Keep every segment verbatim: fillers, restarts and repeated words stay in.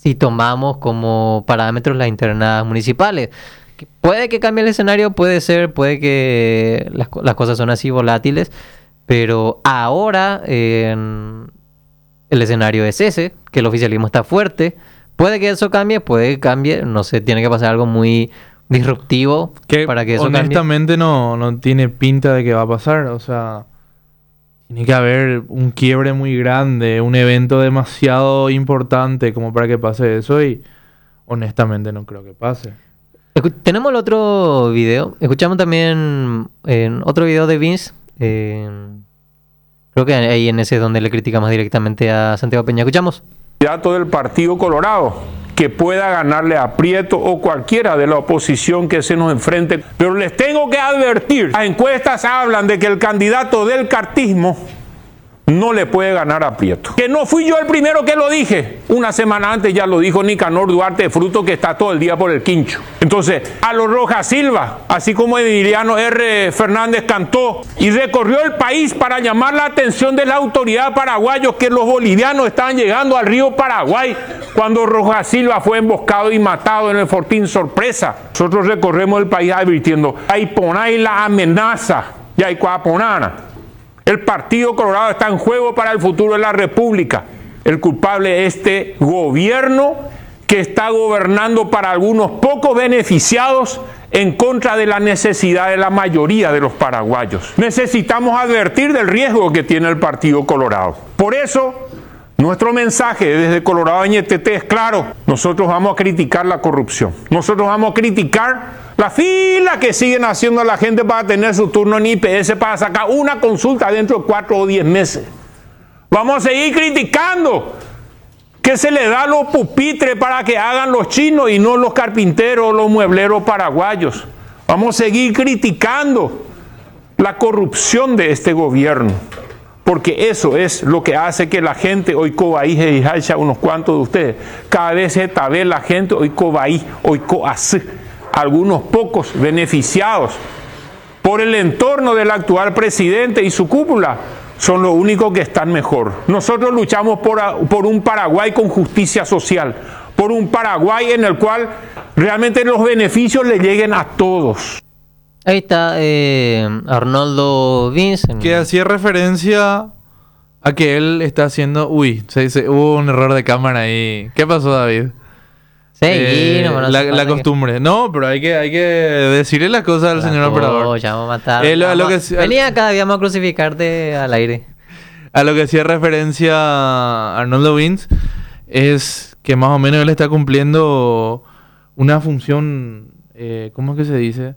si tomamos como parámetros las internas municipales. Que puede que cambie el escenario, puede ser, puede que las, las cosas son así volátiles, pero ahora eh, el escenario es ese, que el oficialismo está fuerte. Puede que eso cambie, puede que cambie, no sé, tiene que pasar algo muy disruptivo que para que eso honestamente cambie. no, no tiene pinta de que va a pasar. O sea, tiene que haber un quiebre muy grande, un evento demasiado importante como para que pase eso y honestamente no creo que pase. Escu- Tenemos el otro video, escuchamos también en otro video de Vince, eh, creo que ahí en ese es donde le critica más directamente a Santiago Peña. Escuchamos. Candidato del Partido Colorado que pueda ganarle a Prieto o cualquiera de la oposición que se nos enfrente. Pero les tengo que advertir, las encuestas hablan de que el candidato del cartismo no le puede ganar a Prieto. Que no fui yo el primero que lo dije. Una semana antes ya lo dijo Nicanor Duarte de Fruto, que está todo el día por el quincho. Entonces, a los Rojas Silva, así como Emiliano R. Fernández cantó y recorrió el país para llamar la atención de la autoridad paraguayos que los bolivianos estaban llegando al río Paraguay cuando Rojas Silva fue emboscado y matado en el Fortín Sorpresa. Nosotros recorremos el país advirtiendo, ahí ponáis la amenaza, y hay cuaponana. El Partido Colorado está en juego para el futuro de la República. El culpable es este gobierno que está gobernando para algunos pocos beneficiados en contra de la necesidad de la mayoría de los paraguayos. Necesitamos advertir del riesgo que tiene el Partido Colorado. Por eso, nuestro mensaje desde Colorado N T T es claro. Nosotros vamos a criticar la corrupción. Nosotros vamos a criticar la fila que siguen haciendo la gente para tener su turno en I P S para sacar una consulta dentro de cuatro o diez meses. Vamos a seguir criticando que se le da a los pupitres para que hagan los chinos y no los carpinteros o los muebleros paraguayos. Vamos a seguir criticando la corrupción de este gobierno, porque eso es lo que hace que la gente hoy cobaíje y hacha unos cuantos de ustedes. Cada vez se tabe la gente hoy cobaí, hoy coace. Algunos pocos beneficiados por el entorno del actual presidente y su cúpula son los únicos que están mejor. Nosotros luchamos por, por un Paraguay con justicia social, por un Paraguay en el cual realmente los beneficios le lleguen a todos. Ahí está eh, Arnoldo Vince. Que hacía referencia a que él está haciendo... Uy, se dice, hubo un error de cámara ahí. ¿Qué pasó, David? Sí, Eh, no, no la, se la pasa costumbre. Que... No, pero hay que, hay que decirle las cosas al la señor operador. Ya vamos a matar. Eh, lo, vamos, lo que, vení acá, vamos a crucificarte al aire. A lo que hacía referencia Arnoldo Vince es que más o menos él está cumpliendo una función, eh, ¿cómo es que se dice?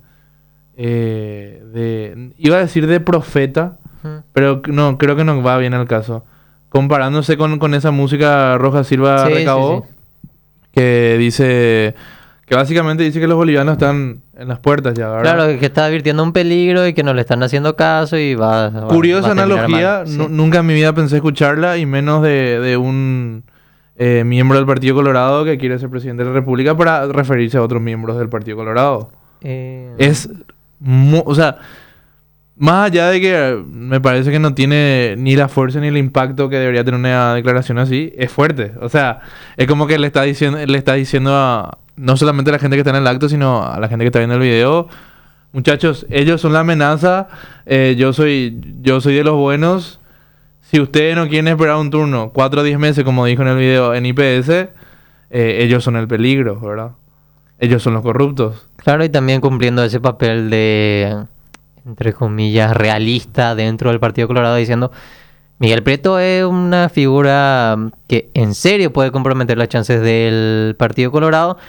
Eh, de, iba a decir de profeta, uh-huh. pero no, creo que no va bien al caso. Comparándose con, con esa música Rojas Silva sí, recabó, sí, sí. que dice... Que básicamente dice que los bolivianos están en las puertas ya, ¿verdad? Claro, que está advirtiendo un peligro y que no le están haciendo caso y va... va Curiosa va analogía, sí. n- nunca en mi vida pensé escucharla y menos de, de un eh, miembro del Partido Colorado que quiere ser presidente de la República para referirse a otros miembros del Partido Colorado. Eh... Es... Mo- o sea, más allá de que me parece que no tiene ni la fuerza ni el impacto que debería tener una declaración así, es fuerte. O sea, es como que le está diciendo, le está diciendo a... No solamente a la gente que está en el acto, sino a la gente que está viendo el video. Muchachos, ellos son la amenaza. Eh, yo soy yo soy de los buenos. Si ustedes no quieren esperar un turno, cuatro o diez meses, como dijo en el video en I P S, eh, ellos son el peligro, ¿verdad? Ellos son los corruptos. Claro, y también cumpliendo ese papel de, entre comillas, realista dentro del Partido Colorado, diciendo... Miguel Prieto es una figura que en serio puede comprometer las chances del Partido Colorado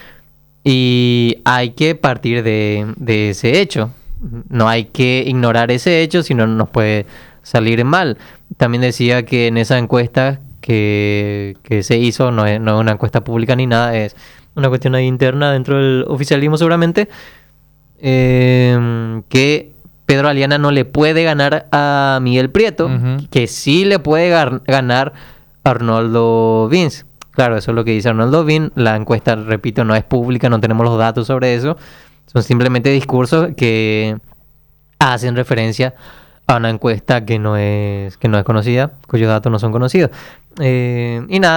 y hay que partir de, de ese hecho. No hay que ignorar ese hecho, si no nos puede salir mal. También decía que en esa encuesta que, que se hizo, no es, no es una encuesta pública ni nada, es una cuestión ahí interna dentro del oficialismo seguramente, eh, que... Pedro Aliana no le puede ganar a Miguel Prieto, uh-huh. que sí le puede gar- ganar a Arnoldo Vince. Claro, eso es lo que dice Arnoldo Vince. La encuesta, repito, no es pública, no tenemos los datos sobre eso. Son simplemente discursos que hacen referencia a una encuesta que no es, que no es conocida, cuyos datos no son conocidos. Eh, y nada.